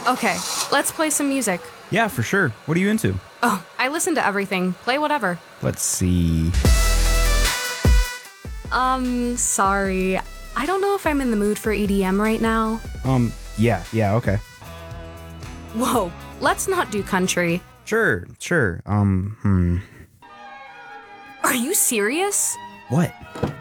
Okay, let's play some music. Yeah, for sure. What are you into? Oh, I listen to everything. Play whatever. Let's see. Sorry. I don't know if I'm in the mood for EDM right now. Yeah, okay. Whoa, let's not do country. Sure. Are you serious? What?